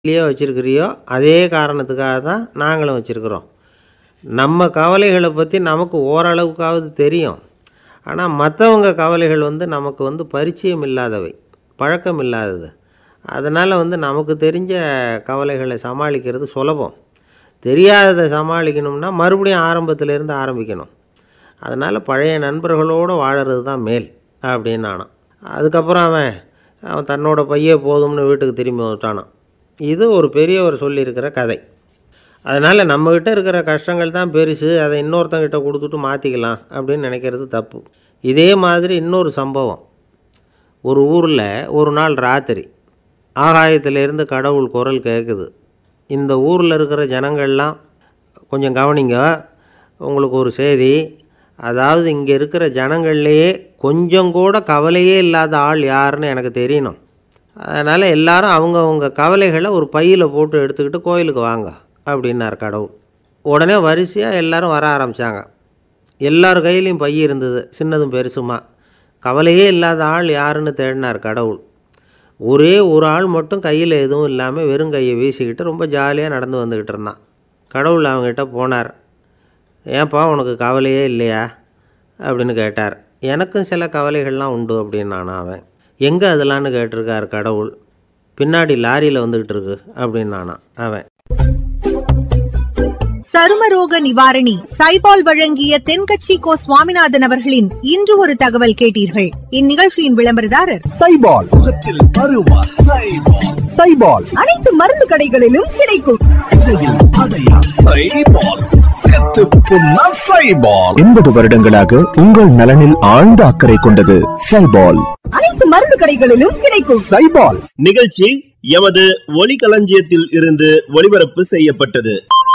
வச்சுருக்கிறியோ அதே காரணத்துக்காக தான் நாங்களும் வச்சுருக்குறோம். நம்ம கவலைகளை பற்றி நமக்கு ஓரளவுக்காவது தெரியும். ஆனால் மற்றவங்க கவலைகள் நமக்கு பரிச்சயம் இல்லாதவை, பழக்கம் இல்லாதது. அதனால் நமக்கு தெரிஞ்ச கவலைகளை சமாளிக்கிறது சுலபம். தெரியாததை சமாளிக்கணும்னா மறுபடியும் ஆரம்பத்திலேருந்து ஆரம்பிக்கணும். அதனால் பழைய நண்பர்களோடு வாழறது தான் மேல் அப்படின்னு நானான். அதுக்கப்புறம் அவன் தன்னோட பையே போதும்னு வீட்டுக்கு திரும்பி வந்துட்டானான். இது ஒரு பெரியவர் சொல்லியிருக்கிற கதை. அதனால் நம்மக்கிட்ட இருக்கிற கஷ்டங்கள் தான் பெருசு, அதை இன்னொருத்தங்கிட்ட கொடுத்துட்டு மாற்றிக்கலாம் அப்படின்னு நினைக்கிறது தப்பு. இதே மாதிரி இன்னொரு சம்பவம். ஒரு ஊரில் ஒரு நாள் ராத்திரி ஆகாயத்திலேருந்து கடவுள் குரல் கேட்குது. இந்த ஊரில் இருக்கிற ஜனங்கள்லாம் கொஞ்சம் கவனிங்க, உங்களுக்கு ஒரு செய்தி. அதாவது இங்கே இருக்கிற ஜனங்கள்லேயே கொஞ்சம் கூட கவலையே இல்லாத ஆள் யாருன்னு எனக்கு தெரியணும். அதனால் எல்லாரும் அவங்கவுங்க கவலைகளை ஒரு பையில் போட்டு எடுத்துக்கிட்டு கோயிலுக்கு வாங்க அப்படின்னார் கடவுள். உடனே வரிசையாக எல்லோரும் வர ஆரம்பித்தாங்க. எல்லார் கையிலையும் பை இருந்தது, சின்னதும் பெருசுமா. கவலையே இல்லாத ஆள் யாருன்னு தேடினார் கடவுள். ஒரே ஒரு ஆள் மட்டும் கையில் எதுவும் இல்லாமல் வெறும் கையை வீசிக்கிட்டு ரொம்ப ஜாலியாக நடந்து வந்துக்கிட்டு இருந்தான். கடவுள் அவங்ககிட்ட போனார். ஏன்ப்பா உனக்கு கவலையே இல்லையா அப்படின்னு கேட்டார். எனக்கும் சில கவலைகள்லாம் உண்டு அப்படின்னு அவன். எங்கே அதெல்லாம்னு கேட்டிருக்கார் கடவுள். பின்னாடி லாரியில் வந்துக்கிட்டு இருக்கு அப்படின்னு அவன். சருமரோக நிவாரணி சைபால் வழங்கிய தென்கட்சி கோ சுவாமிநாதன் அவர்களின் இன்று ஒரு தகவல் கேட்டீர்கள். இந்நிகழ்ச்சியின் விளம்பரதாரர் சைபால். முகத்தில் பருவா சைபால். சைபால் அனைத்து மருந்து கடைகளிலும் கிடைக்கும். 80 வருடங்களாக உங்கள் நலனில் ஆழ்ந்த அக்கறை கொண்டது சைபால். அனைத்து மருந்து கடைகளிலும் கிடைக்கும் சைபால். நிகழ்ச்சி எமது ஒலிகளஞ்சியத்தில் இருந்து ஒளிபரப்பு செய்யப்பட்டது.